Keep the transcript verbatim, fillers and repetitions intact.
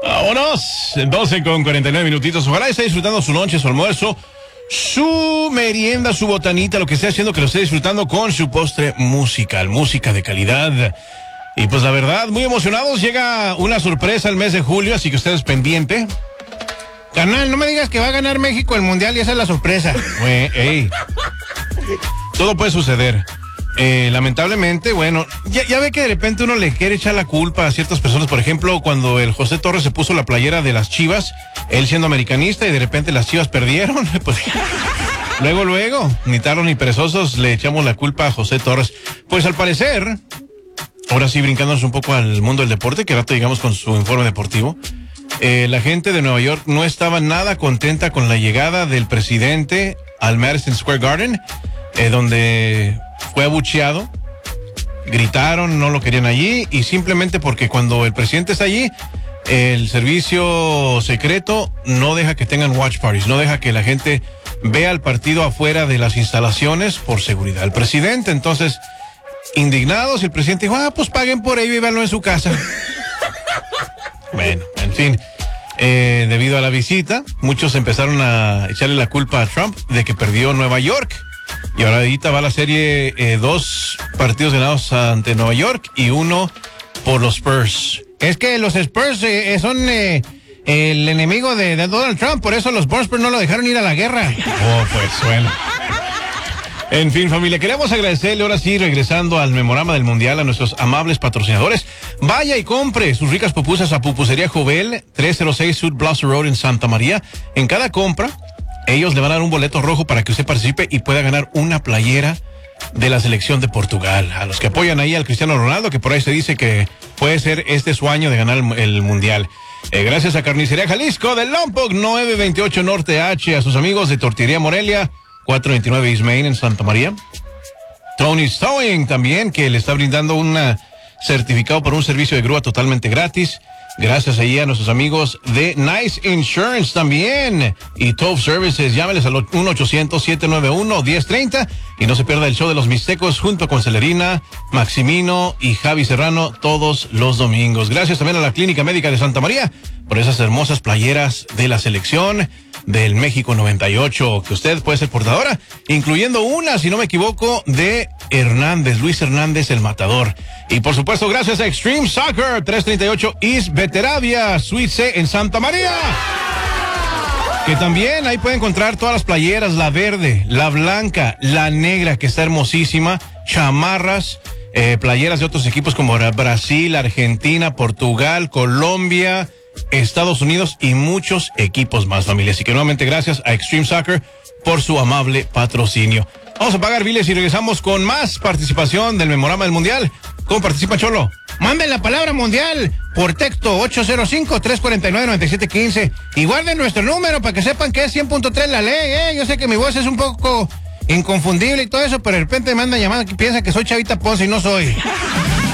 Vámonos. doce con cuarenta y nueve minutitos. Ojalá esté disfrutando su noche, su almuerzo, su merienda, su botanita, lo que esté haciendo, que lo esté disfrutando con su postre musical, música de calidad. Y pues la verdad, muy emocionados. Llega una sorpresa el mes de julio, así que ustedes pendiente. Carnal, no me digas que va a ganar México el mundial y esa es la sorpresa. Güey, ey. Todo puede suceder. Eh, lamentablemente, bueno, ya, ya ve que de repente uno le quiere echar la culpa a ciertas personas. Por ejemplo, cuando el José Torres se puso la playera de las Chivas, él siendo americanista, y de repente las Chivas perdieron, pues luego, luego, ni tardos ni perezosos, le echamos la culpa a José Torres. Pues al parecer, ahora sí brincándonos un poco al mundo del deporte, que rato llegamos con su informe deportivo, eh, la gente de Nueva York no estaba nada contenta con la llegada del presidente al Madison Square Garden, eh, donde fue abucheado, gritaron, no lo querían allí, y simplemente porque cuando el presidente está allí, el servicio secreto no deja que tengan watch parties, no deja que la gente vea el partido afuera de las instalaciones por seguridad. El presidente, entonces, indignados, el presidente dijo, ah, pues paguen por ello y véanlo en su casa. Bueno, en fin, eh, debido a la visita, muchos empezaron a echarle la culpa a Trump de que perdió Nueva York. Y ahora ahorita va la serie, eh, dos partidos ganados ante Nueva York y uno por los Spurs. Es que los Spurs eh, son eh, el enemigo de, de Donald Trump, por eso los Spurs no lo dejaron ir a la guerra. Oh, pues bueno. En fin, familia, queremos agradecerle ahora sí, regresando al memorama del Mundial, a nuestros amables patrocinadores. Vaya y compre sus ricas pupusas a Pupusería Jovel, trescientos seis South Blossom Road en Santa María. En cada compra, ellos le van a dar un boleto rojo para que usted participe y pueda ganar una playera de la selección de Portugal. A los que apoyan ahí al Cristiano Ronaldo, que por ahí se dice que puede ser este su año de ganar el, el Mundial. Eh, gracias a Carnicería Jalisco del Lompoc, nueve veintiocho Norte H, a sus amigos de Tortillería Morelia, cuatrocientos veintinueve East Main en Santa María. Tony's Towing también, que le está brindando un certificado por un servicio de grúa totalmente gratis. Gracias ahí a nuestros amigos de Nice Insurance también. Y Top Services, llámeles al uno ochocientos siete nueve uno uno cero tres cero y no se pierda el show de los Mixtecos junto con Celerina, Maximino y Javi Serrano todos los domingos. Gracias también a la Clínica Médica de Santa María por esas hermosas playeras de la selección del México noventa y ocho, que usted puede ser portadora, incluyendo una, si no me equivoco, de Hernández, Luis Hernández, el matador. Y por supuesto, gracias a Extreme Soccer, trescientos treinta y ocho East Veteravia, Suite C en Santa María. Que también ahí puede encontrar todas las playeras, la verde, la blanca, la negra, que está hermosísima, chamarras, eh, playeras de otros equipos como Brasil, Argentina, Portugal, Colombia, Estados Unidos y muchos equipos más, familia. Así que nuevamente gracias a Extreme Soccer por su amable patrocinio. Vamos a pagar biles y regresamos con más participación del memorama del Mundial. ¿Cómo participa, Cholo? Manden la palabra mundial por texto ocho cero cinco, tres cuatro nueve, nueve siete uno cinco y guarden nuestro número para que sepan que es cien punto tres la ley, ¿eh? Yo sé que mi voz es un poco inconfundible y todo eso, pero de repente me mandan llamando que piensan que soy Chavita Ponce y no soy.